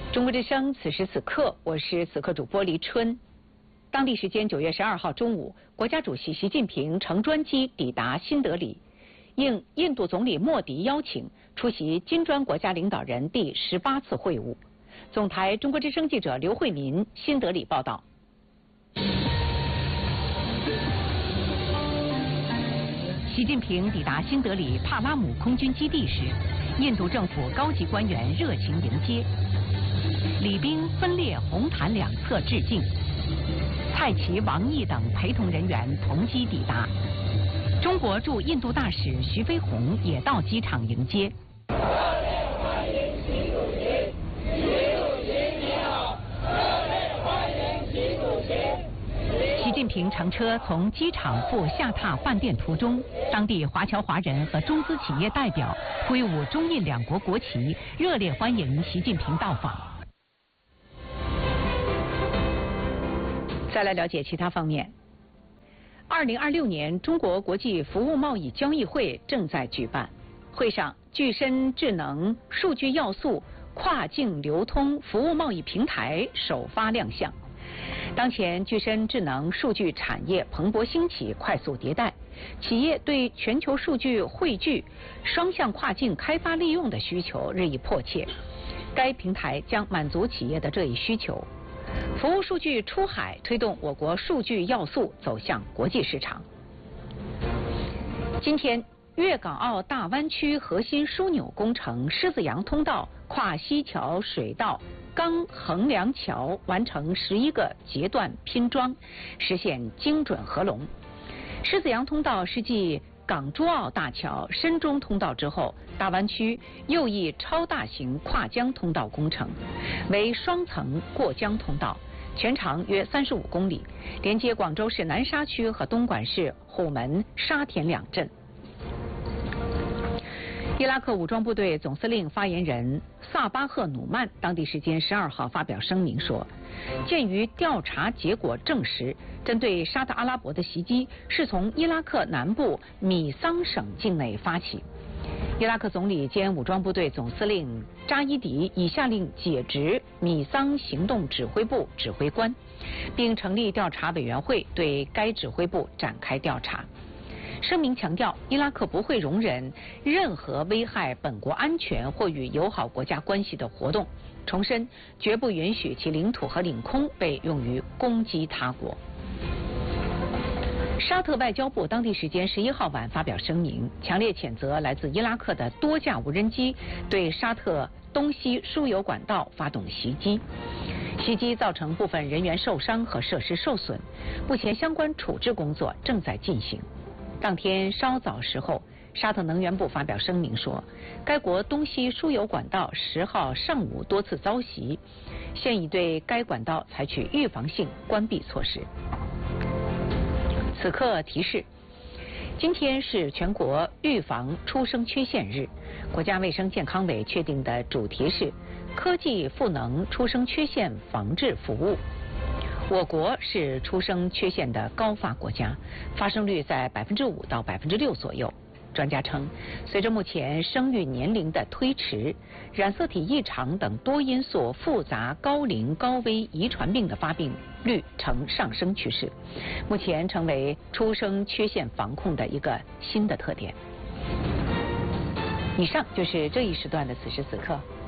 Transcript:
中国之声，此时此刻，我是此刻主播黎春。当地时间9月12号中午，国家主席习近平乘专机抵达新德里，应印度总理莫迪邀请，出席金砖国家领导人第18次会晤。总台中国之声记者刘慧民新德里报道。习近平抵达新德里帕拉姆空军基地时，印度政府高级官员热情迎接，礼宾分列红毯两侧致敬。蔡奇、王毅等陪同人员同机抵达。中国驻印度大使徐飞鸿也到机场迎接。热烈欢迎习主席，习主席你好！热烈欢迎习主席。习近平乘车从机场赴下榻饭店途中，当地华侨华人和中资企业代表挥舞中印两国国旗，热烈欢迎习近平到访。再来了解其他方面。2026年中国国际服务贸易交易会正在举办，会上具身智能数据要素跨境流通服务贸易平台首发亮相。当前具身智能数据产业蓬勃兴起，快速迭代，企业对全球数据汇聚、双向跨境开发利用的需求日益迫切。该平台将满足企业的这一需求。服务数据出海，推动我国数据要素走向国际市场。今天，粤港澳大湾区核心枢纽工程狮子洋通道跨西桥水道钢横梁桥完成11个节段拼装，实现精准合龙。狮子洋通道是继港珠澳大桥、深中通道之后，大湾区又一超大型跨江通道工程，为双层过江通道，全长约35公里，连接广州市南沙区和东莞市虎门、沙田两镇。伊拉克武装部队总司令发言人萨巴赫努曼当地时间12号发表声明说，鉴于调查结果证实，针对沙特阿拉伯的袭击是从伊拉克南部米桑省境内发起。伊拉克总理兼武装部队总司令扎伊迪已下令解职米桑行动指挥部指挥官，并成立调查委员会对该指挥部展开调查。声明强调，伊拉克不会容忍任何危害本国安全或与友好国家关系的活动，重申绝不允许其领土和领空被用于攻击他国。沙特外交部当地时间11号晚发表声明，强烈谴责来自伊拉克的多架无人机对沙特东西输油管道发动袭击，袭击造成部分人员受伤和设施受损，目前相关处置工作正在进行。当天稍早时候，沙特能源部发表声明说，该国东西输油管道10号上午多次遭袭，现已对该管道采取预防性关闭措施。此刻提示，今天是全国预防出生缺陷日，国家卫生健康委确定的主题是科技赋能出生缺陷防治服务。我国是出生缺陷的高发国家，发生率在5%到6%左右。专家称，随着目前生育年龄的推迟，染色体异常等多因素复杂高龄高危遗传病的发病率呈上升趋势，目前成为出生缺陷防控的一个新的特点。以上就是这一时段的此时此刻。